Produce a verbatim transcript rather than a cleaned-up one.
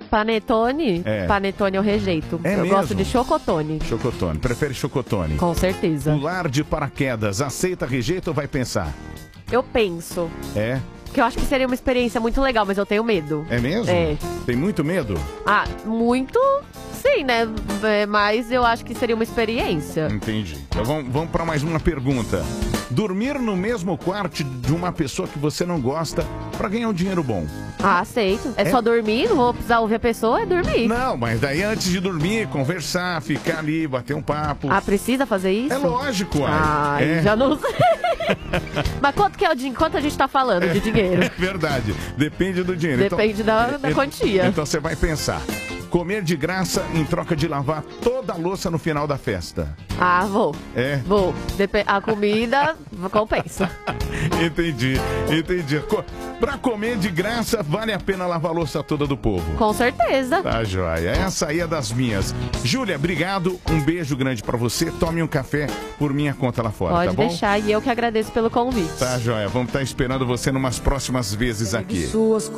Panetone? É. Panetone eu rejeito. É eu mesmo? gosto de chocotone. Chocotone. Prefere chocotone? Com certeza. Pular de paraquedas. Aceita, rejeita ou vai pensar? Eu penso. É? Porque eu acho que seria uma experiência muito legal, mas eu tenho medo. É mesmo? É. Tem muito medo? Ah, muito sim, né? É, mas eu acho que seria uma experiência. Entendi. Então vamos, vamos para mais uma pergunta. Dormir no mesmo quarto de uma pessoa que você não gosta para ganhar um dinheiro bom. Ah, aceito. É, É? só dormir, não vou precisar ouvir a pessoa, é dormir. Não, mas daí antes de dormir, conversar, ficar ali, bater um papo. Ah, precisa fazer isso? É lógico, ai. Ai, É. já não sei. Mas quanto que é o dinheiro? Quanto a gente tá falando de dinheiro? É verdade. Depende do dinheiro. Depende da- da quantia. Então você vai pensar. Comer de graça em troca de lavar toda a louça no final da festa. Ah, vou. É? Vou. Depe- a comida compensa. Entendi, entendi. Co pra comer de graça, vale a pena lavar a louça toda do povo. Com certeza. Tá, joia. Essa aí é das minhas. Júlia, obrigado. Um beijo grande pra você. Tome um café por minha conta lá fora, Pode tá bom? deixar e eu que agradeço pelo convite. Tá, joia. Vamos estar esperando você numas próximas vezes aqui. Suas